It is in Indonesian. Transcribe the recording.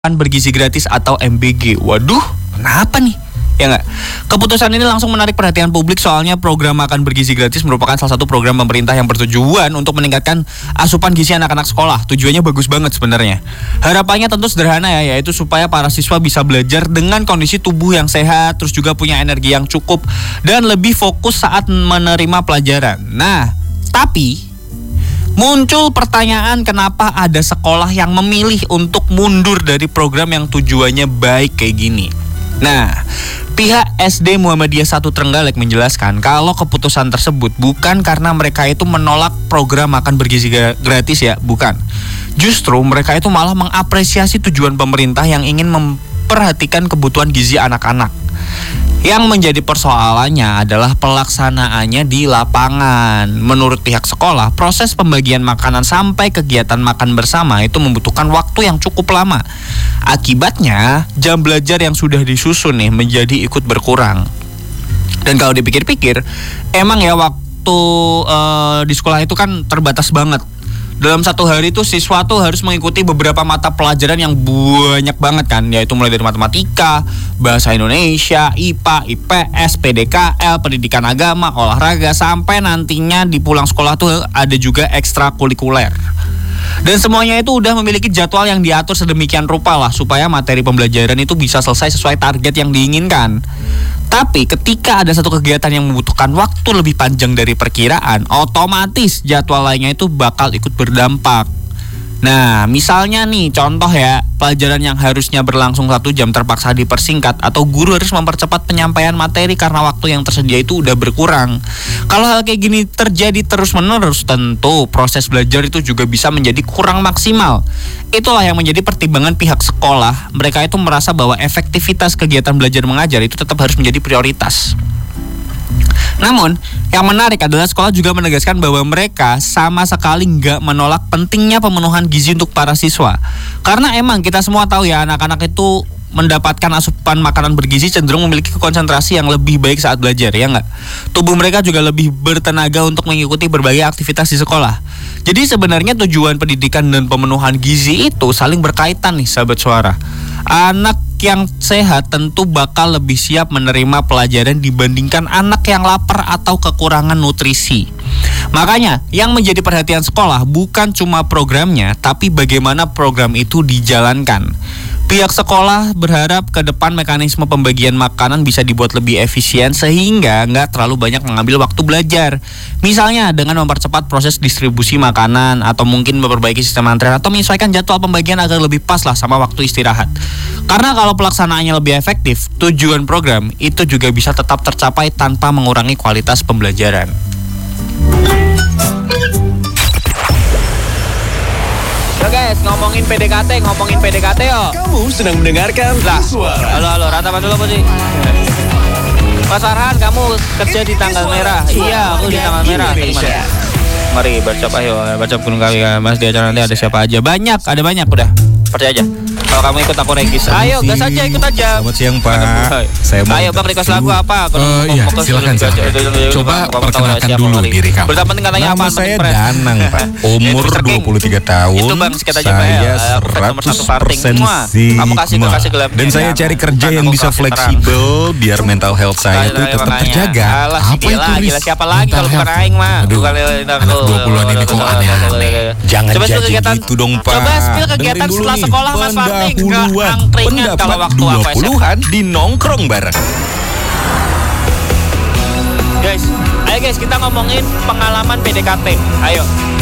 bergizi gratis atau MBG. Waduh, kenapa nih? Ya nggak? Keputusan ini langsung menarik perhatian publik soalnya program makan bergizi gratis merupakan salah satu program pemerintah yang bertujuan untuk meningkatkan asupan gizi anak-anak sekolah. Tujuannya bagus banget sebenarnya. Harapannya tentu sederhana ya, yaitu supaya para siswa bisa belajar dengan kondisi tubuh yang sehat, terus juga punya energi yang cukup dan lebih fokus saat menerima pelajaran. Nah, tapi muncul pertanyaan kenapa ada sekolah yang memilih untuk mundur dari program yang tujuannya baik kayak gini. Nah, pihak SD Muhammadiyah 1 Trenggalek menjelaskan kalau keputusan tersebut bukan karena mereka itu menolak program makan bergizi gratis ya, bukan. Justru mereka itu malah mengapresiasi tujuan pemerintah yang ingin memperhatikan kebutuhan gizi anak-anak. Yang menjadi persoalannya adalah pelaksanaannya di lapangan. Menurut pihak sekolah, proses pembagian makanan sampai kegiatan makan bersama itu membutuhkan waktu yang cukup lama. Akibatnya, jam belajar yang sudah disusun nih menjadi ikut berkurang. Dan kalau dipikir-pikir, emang ya waktu di sekolah itu kan terbatas banget. Dalam satu hari itu siswa tuh harus mengikuti beberapa mata pelajaran yang banyak banget kan, yaitu mulai dari matematika, bahasa Indonesia, IPA, IPS, PDKL, pendidikan agama, olahraga, sampai nantinya di pulang sekolah tuh ada juga ekstrakurikuler. Dan semuanya itu udah memiliki jadwal yang diatur sedemikian rupa lah supaya materi pembelajaran itu bisa selesai sesuai target yang diinginkan. Tapi ketika ada satu kegiatan yang membutuhkan waktu lebih panjang dari perkiraan, otomatis jadwal lainnya itu bakal ikut berdampak. Nah, misalnya nih contoh ya, pelajaran yang harusnya berlangsung 1 jam terpaksa dipersingkat atau guru harus mempercepat penyampaian materi karena waktu yang tersedia itu udah berkurang. Kalau hal kayak gini terjadi terus-menerus, tentu proses belajar itu juga bisa menjadi kurang maksimal. Itulah yang menjadi pertimbangan pihak sekolah. Mereka itu merasa bahwa efektivitas kegiatan belajar mengajar itu tetap harus menjadi prioritas. Namun, yang menarik adalah sekolah juga menegaskan bahwa mereka sama sekali nggak menolak pentingnya pemenuhan gizi untuk para siswa. Karena emang kita semua tahu ya, anak-anak itu mendapatkan asupan makanan bergizi cenderung memiliki konsentrasi yang lebih baik saat belajar, ya nggak? Tubuh mereka juga lebih bertenaga untuk mengikuti berbagai aktivitas di sekolah. Jadi sebenarnya tujuan pendidikan dan pemenuhan gizi itu saling berkaitan nih, sahabat suara. Anak yang sehat tentu bakal lebih siap menerima pelajaran dibandingkan anak yang lapar atau kekurangan nutrisi. Makanya yang menjadi perhatian sekolah bukan cuma programnya, tapi bagaimana program itu dijalankan. Pihak sekolah berharap ke depan mekanisme pembagian makanan bisa dibuat lebih efisien sehingga nggak terlalu banyak mengambil waktu belajar. Misalnya dengan mempercepat proses distribusi makanan atau mungkin memperbaiki sistem antrean atau menyesuaikan jadwal pembagian agar lebih pas lah sama waktu istirahat. Karena kalau pelaksanaannya lebih efektif, tujuan program itu juga bisa tetap tercapai tanpa mengurangi kualitas pembelajaran. Yo guys, ngomongin PDKT yo. Kamu sedang mendengarkan Suara. Halo, rata dulu apa sih? Mas Arhan, kamu kerja di tanggal merah. Iya, aku di tanggal merah. Gimana? Mari bercap, ayo bercap Gunung Kawi. Mas di acara nanti ada siapa aja? Ada banyak udah. Percaya aja. Kalau kamu ikut aku regis. Ayo, gas aja, ikut aja. Selamat siang Pak. Saya mau. Ayo Bang, request lagu apa? Iya, silakan. Coba perkenalkan dulu diri kamu. Berapa penting katanya apa? Nama saya Danang Pak. Umur 23 tahun. Itu Bang, sikat aja Pak. Saya 100% Kamu kasih gelar. Dan saya cari kerja yang bisa fleksibel biar mental health saya itu tetap terjaga. Apa itu? Gila siapa lagi kalau bukan aing mah? Aduh, anak 20-an ini kok aneh-aneh. Jangan jadi gitu dong Pak. Coba spill kegiatan setelah sekolah Mas Farting. Pendapat 20-an di nongkrong bareng. Guys, ayo guys kita ngomongin pengalaman PDKT. Ayo.